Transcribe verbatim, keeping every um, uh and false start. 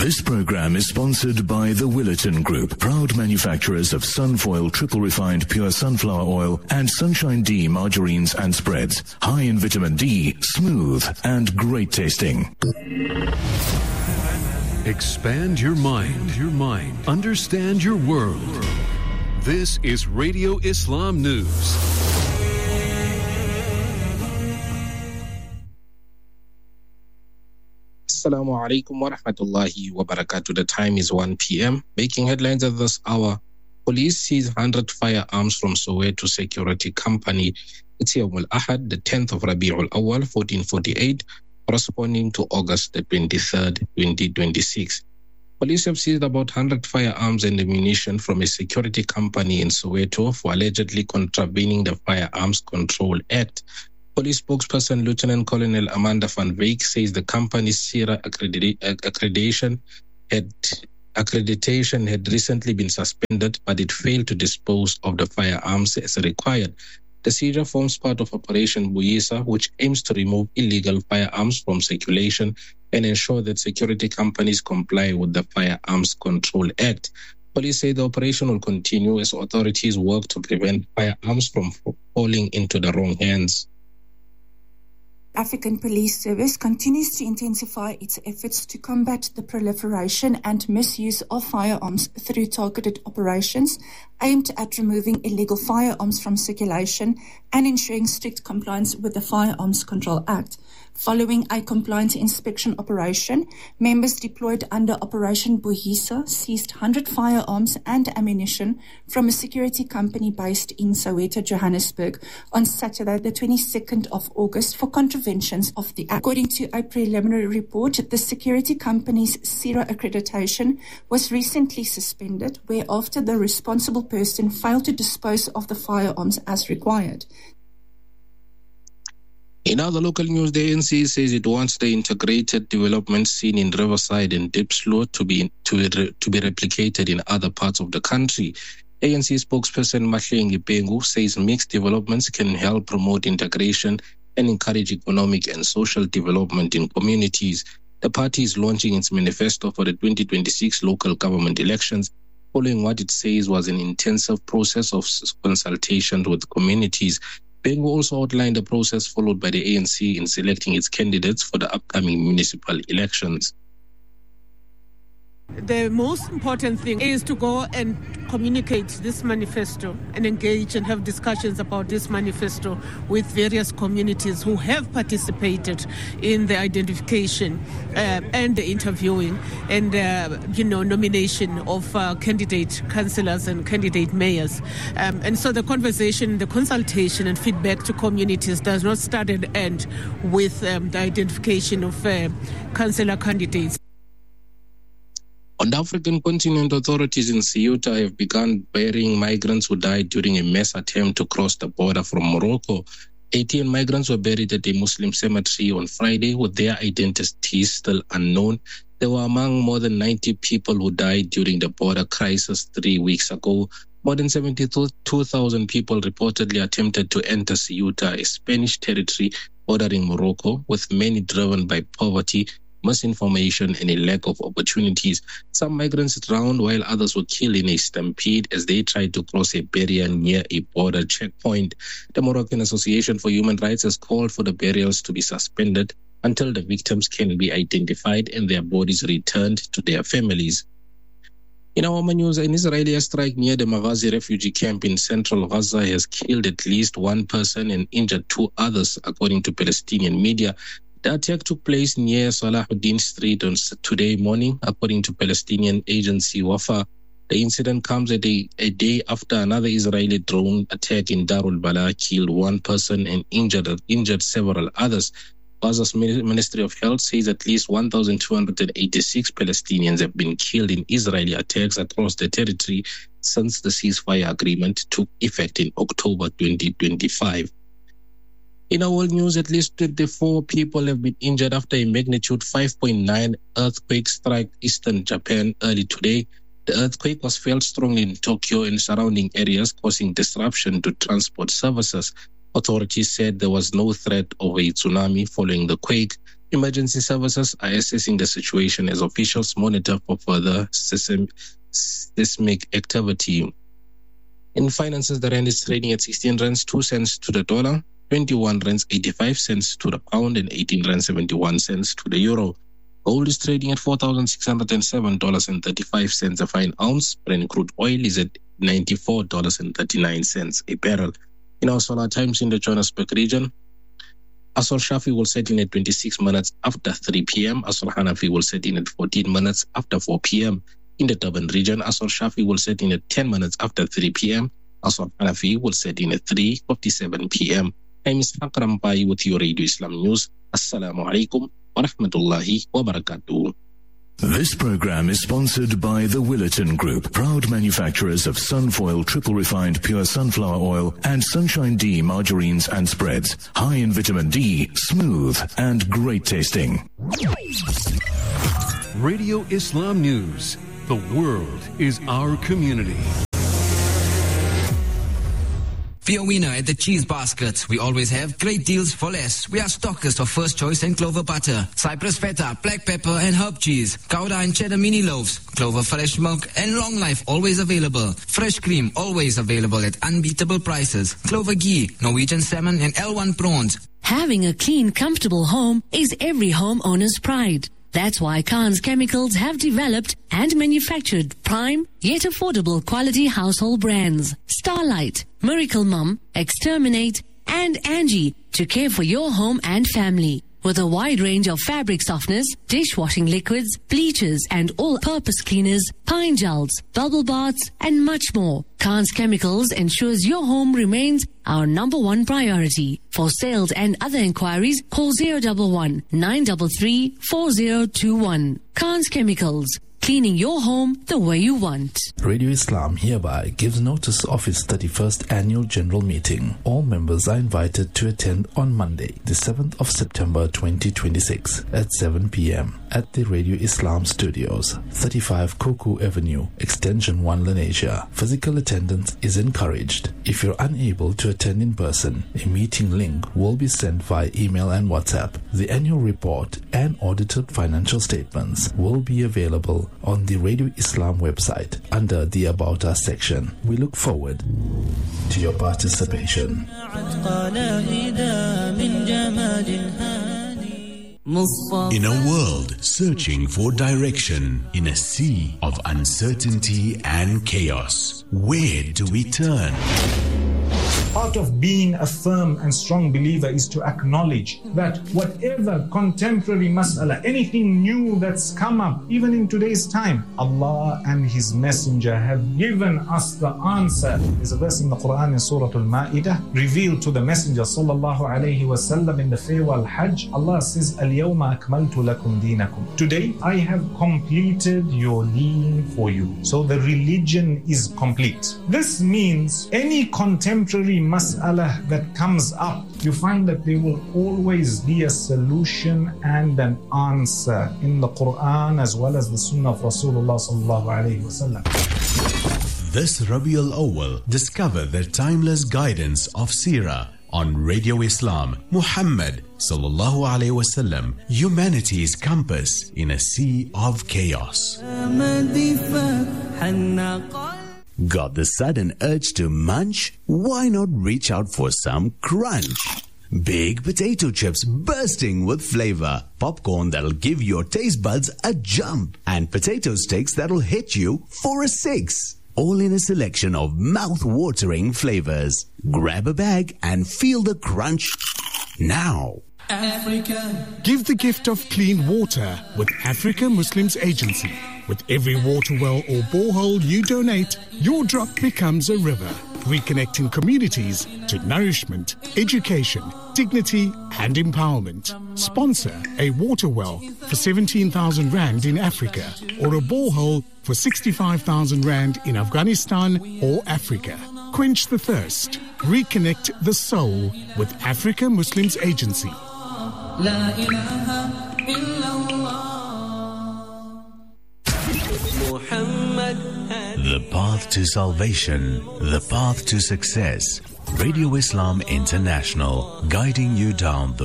This program is sponsored by the Willerton Group, proud manufacturers of Sunfoil triple refined pure sunflower oil and Sunshine D margarines and spreads. High in vitamin D, smooth and great tasting. Expand your mind, your mind. Understand your world. This is Radio Islam News. Assalamu alaikum wa rahmatullahi wa barakatuh. The time is one p.m. Making headlines at this hour. Police seize one hundred firearms from Soweto security company. It's Yawm al-Ahad, the tenth of Rabi'ul Awwal, fourteen forty-eight, corresponding to August the twenty-third, twenty twenty-six. Police have seized about one hundred firearms and ammunition from a security company in Soweto for allegedly contravening the Firearms Control Act. Police spokesperson Lieutenant Colonel Amanda van Wyk says the company's SIRA accredita- accreditation had accreditation had recently been suspended, but it failed to dispose of the firearms as required. The seizure forms part of Operation Buyisa, which aims to remove illegal firearms from circulation and ensure that security companies comply with the Firearms Control Act. Police say the operation will continue as authorities work to prevent firearms from falling into the wrong hands. African Police Service continues to intensify its efforts to combat the proliferation and misuse of firearms through targeted operations aimed at removing illegal firearms from circulation and ensuring strict compliance with the Firearms Control Act. Following a compliance inspection operation, members deployed under Operation Buyisa seized one hundred firearms and ammunition from a security company based in Soweto, Johannesburg, on Saturday, the twenty-second of August, for contraventions of the Act. According to a preliminary report, the security company's SIRA accreditation was recently suspended, whereafter the responsible person failed to dispose of the firearms as required. In other local news, the A N C says it wants the integrated development seen in Riverside and Diepsloot to be to, to be replicated in other parts of the country. A N C spokesperson Mahlengi Pengu says mixed developments can help promote integration and encourage economic and social development in communities. The party is launching its manifesto for the twenty twenty-six local government elections, following what it says was an intensive process of consultation with communities. Pengu also outlined the process followed by the A N C in selecting its candidates for the upcoming municipal elections. The most important thing is to go and communicate this manifesto and engage and have discussions about this manifesto with various communities who have participated in the identification uh, and the interviewing and, uh, you know, nomination of uh, candidate councillors and candidate mayors. Um, and so the conversation, the consultation and feedback to communities does not start and end with um, the identification of uh, councillor candidates. On the African continent, authorities in Ceuta have begun burying migrants who died during a mass attempt to cross the border from Morocco. eighteen migrants were buried at a Muslim cemetery on Friday, with their identities still unknown. They were among more than ninety people who died during the border crisis three weeks ago. More than seventy-two thousand people reportedly attempted to enter Ceuta, a Spanish territory bordering Morocco, with many driven by poverty, misinformation and a lack of opportunities. Some migrants drowned while others were killed in a stampede as they tried to cross a barrier near a border checkpoint. The Moroccan Association for Human Rights has called for the burials to be suspended until the victims can be identified and their bodies returned to their families. In our news, an Israeli airstrike near the Maghazi refugee camp in central Gaza has killed at least one person and injured two others, according to Palestinian media. The attack took place near Salahuddin Street on today morning, according to Palestinian agency Wafa. The incident comes a day, a day after another Israeli drone attack in Darul Bala killed one person and injured, injured several others. Gaza's Ministry of Health says at least one thousand two hundred eighty-six Palestinians have been killed in Israeli attacks across the territory since the ceasefire agreement took effect in October twenty twenty-five. In our world news, at least twenty-four people have been injured after a magnitude five point nine earthquake struck eastern Japan early today. The earthquake was felt strongly in Tokyo and surrounding areas, causing disruption to transport services. Authorities said there was no threat of a tsunami following the quake. Emergency services are assessing the situation as officials monitor for further seismic activity. In finances, the rand is trading at sixteen rands two cents to the dollar, twenty-one rands eighty-five cents to the pound, and eighteen rands seventy-one cents to the euro. Gold is trading at four thousand six hundred seven dollars and thirty-five cents a fine ounce. Brent crude oil is at ninety-four dollars and thirty-nine cents a barrel. In our solar times in the Johannesburg region, Asr Shafi will set in at twenty-six minutes after three p.m. Asr Hanafi will set in at fourteen minutes after four p.m. In the Durban region, Asr Shafi will set in at ten minutes after three p.m. Asr Hanafi will set in at three fifty-seven p.m. I'm Ishaq Rampai with your Radio Islam News. Assalamu alaikum wa rahmatullahi wa barakatuh. This program is sponsored by the Willerton Group, proud manufacturers of Sunfoil triple refined pure sunflower oil and Sunshine D margarines and spreads. High in vitamin D, smooth and great tasting. Radio Islam News. The world is our community. Fiorina at the Cheese Basket. We always have great deals for less. We are stockers of First Choice and Clover Butter, Cypress Feta, Black Pepper and Herb Cheese, Gouda and Cheddar Mini Loaves, Clover Fresh Milk and Long Life always available. Fresh Cream always available at unbeatable prices. Clover Ghee, Norwegian Salmon and L one Prawns. Having a clean, comfortable home is every homeowner's pride. That's why Khan's Chemicals have developed and manufactured prime yet affordable quality household brands. Starlight, Miracle Mum, Exterminate and Angie to care for your home and family. With a wide range of fabric softeners, dishwashing liquids, bleachers and all-purpose cleaners, pine gels, bubble baths and much more. Khan's Chemicals ensures your home remains our number one priority. For sales and other inquiries, call zero one one, nine three three, four zero two one. Khan's Chemicals, cleaning your home the way you want. Radio Islam hereby gives notice of its thirty-first annual general meeting. All members are invited to attend on Monday, the seventh of September twenty twenty-six at seven p.m. at the Radio Islam Studios, thirty-five Koku Avenue, Extension one, Lenasia. Physical attendance is encouraged. If you're unable to attend in person, a meeting link will be sent via email and WhatsApp. The annual report and audited financial statements will be available on the Radio Islam website under the About Us section. We look forward to your participation. In a world searching for direction, in a sea of uncertainty and chaos, where do we turn? Part of being a firm and strong believer is to acknowledge that whatever contemporary mas'ala, anything new that's come up, even in today's time, Allah and His Messenger have given us the answer. There's a verse in the Quran in Surah Al-Ma'idah, revealed to the Messenger sallallahu alayhi wasallam in the farewell Hajj. Allah says, Al-Yawma akmaltu lakum deenakum. Today, I have completed your deen for you. So the religion is complete. This means any contemporary mas'ala that comes up, you find that there will always be a solution and an answer in the Quran as well as the Sunnah of Rasulullah sallallahu alayhi wasallam. This Rabiul Awwal, discover the timeless guidance of Seerah on Radio Islam. Muhammad sallallahu alayhi wasallam, humanity's compass in a sea of chaos. Got the sudden urge to munch? Why not reach out for some crunch? Big potato chips bursting with flavor, popcorn that'll give your taste buds a jump, and potato sticks that'll hit you for a six. All in a selection of mouth-watering flavors. Grab a bag and feel the crunch now. Africa. Give the gift of clean water with Africa Muslims Agency. With every water well or borehole you donate, your drop becomes a river, reconnecting communities to nourishment, education, dignity and empowerment. Sponsor a water well for seventeen thousand rand in Africa or a borehole for sixty-five thousand rand in Afghanistan or Africa. Quench the thirst. Reconnect the soul with Africa Muslims Agency. La ilaha illallah. The path to salvation, the path to success. Radio Islam International, guiding you down the